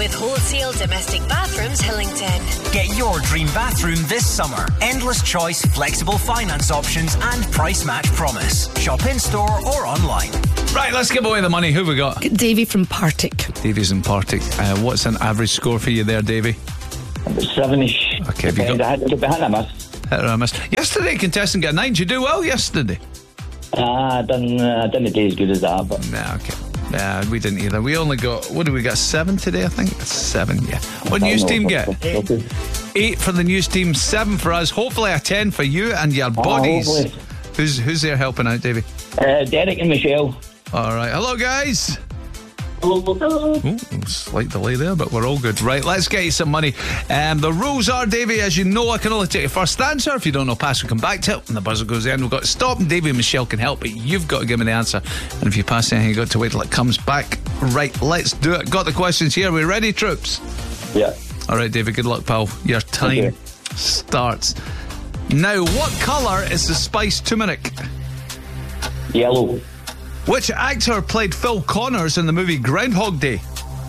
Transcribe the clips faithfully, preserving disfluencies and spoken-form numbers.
with Wholesale Domestic Bathrooms Hillington. Get your dream bathroom this summer. Endless choice, flexible finance options and price match promise. Shop in store or online. Right, let's give away the money. Who we got? Davy from Partick. Davy's in Partick. Uh, what's an average score for you there, Davy? Seven-ish. Okay, have you got... I had to behind a miss. Hit or a miss. Yesterday, contestant got a nine. Did you do well yesterday? Ah, I done, uh, didn't do as good as that, but... Nah, okay. Nah, we didn't either. We only got, what did we get, seven today, I think? Seven, yeah. What news team get? Eight. Eight for the news team, seven for us. Hopefully a ten for you and your bodies. Oh, who's who's there helping out, Davy? Uh, Derek and Michelle. All right. Hello, guys. Hello. Ooh, slight delay there, but we're all good. Right, let's get you some money. Um, the rules are, Davy, as you know, I can only take your first answer. If you don't know, pass will come back to it. When the buzzer goes in, we've got to stop, and Davy and Michelle can help, but you've got to give me the answer. And if you pass anything, you've got to wait till it comes back. Right, let's do it. Got the questions here. We ready, troops? Yeah. All right, Davy, good luck, pal. Your time okay. starts now. What colour is the spiced turmeric? Yellow. Which actor played Phil Connors in the movie Groundhog Day?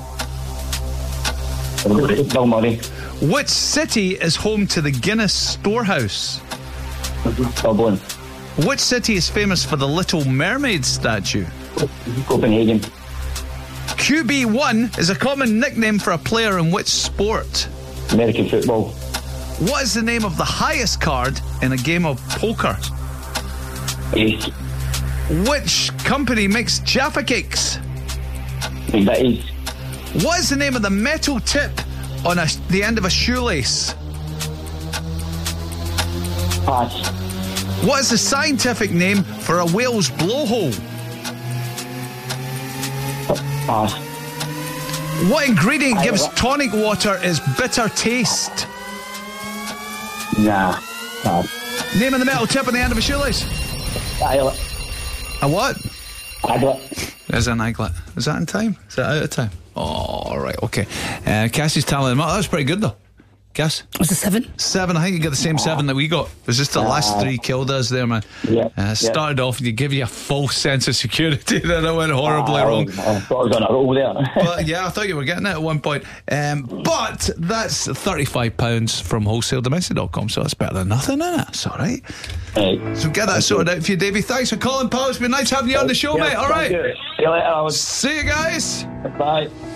Bill Murray. Which city is home to the Guinness Storehouse? Dublin. Which city is famous for the Little Mermaid statue? Copenhagen. Q B one is a common nickname for a player in which sport? American football. What is the name of the highest card in a game of poker? Ace. Which company makes Jaffa cakes? That is. What is the name of the metal tip on a, the end of a shoelace? Pass. What is the scientific name for a whale's blowhole? Pass. What ingredient gives tonic water its bitter taste? Nah. Pass. Name of the metal tip on the end of a shoelace? Aglet. A what? Aglet. There's an aglet. Is that in time? Is that out of time? Oh, all right, okay. Uh, Cassie's tallying them up. That was pretty good, though. Cass? Was it seven? Seven. I think you got the same seven that we got. It was just the last three killed us there, man. Yeah. Uh, started yeah. off and you give you a false sense of security. Then it went horribly uh, wrong. I thought I was on a roll there. But yeah, I thought you were getting it at one point. Um, but that's thirty-five pounds from wholesale domestic dot com, so that's better than nothing, isn't it? It's all right. Right. So get that Thank sorted you. out for you, Davey. Thanks for calling, pal. It's been nice having you on the show, yeah, mate. All right. you. See you later, Alan. See you guys. Bye.